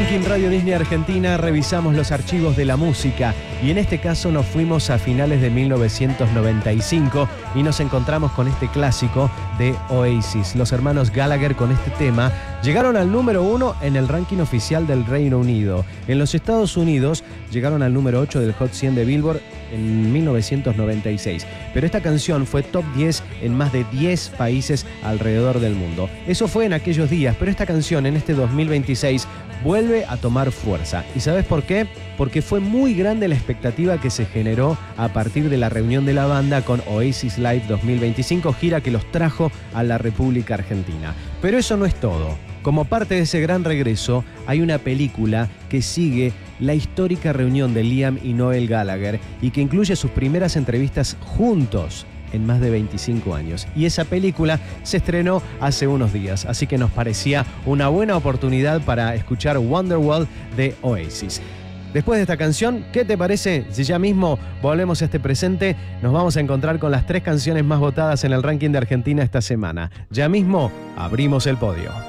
ranking Radio Disney Argentina revisamos los archivos de la música y en este caso nos fuimos a finales de 1995 y nos encontramos con este clásico de Oasis. Los hermanos Gallagher con este tema llegaron al número 1 en el ranking oficial del Reino Unido. En los Estados Unidos llegaron al número 8 del Hot 100 de Billboard en 1996. Pero esta canción fue top 10 en más de 10 países alrededor del mundo. Eso fue en aquellos días, pero esta canción en este 2026 vuelve a tomar fuerza. ¿Y sabes por qué? Porque fue muy grande la expectativa que se generó a partir de la reunión de la banda con Oasis Live 2025, gira que los trajo a la República Argentina. Pero eso no es todo. Como parte de ese gran regreso, hay una película que sigue la histórica reunión de Liam y Noel Gallagher y que incluye sus primeras entrevistas juntos en más de 25 años. Y esa película se estrenó hace unos días, así que nos parecía una buena oportunidad para escuchar Wonderwall de Oasis. Después de esta canción, ¿qué te parece si ya mismo volvemos a este presente? Nos vamos a encontrar con las 3 canciones más votadas en el ranking de Argentina esta semana. Ya mismo abrimos el podio.